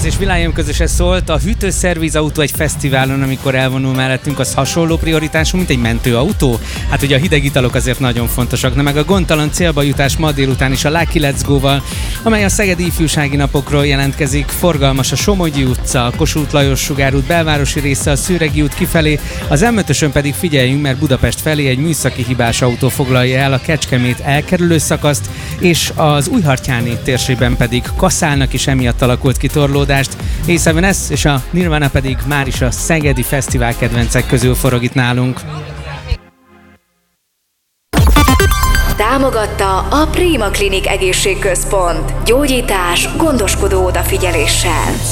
Balázs és Világom közösen szólt, a hűtőszervizautó egy fesztiválon, amikor elvonul mellettünk, az hasonló prioritású, mint egy mentőautó? Hát ugye a hideg italok azért nagyon fontosak, de meg a gondtalan célba jutás ma délután is a Lucky Let's Go-val, amely a Szegedi Ifjúsági Napokról jelentkezik. Forgalmas a Somogyi utca, a Kossuth Lajos sugárút belvárosi része, a Szőregi út kifelé, az M5-ösön pedig figyeljünk, mert Budapest felé egy műszaki hibás autó foglalja el a Kecskemét elkerülő szakaszt, és az Újhartyáni térségben pedig kaszálnak is emiatt alakult ki torlódást. A7S és a Nirvana pedig már is a szegedi fesztivál kedvencek közül forog itt nálunk. Támogatta a Prima Klinik Egészségközpont. Gyógyítás, gondoskodó odafigyeléssel.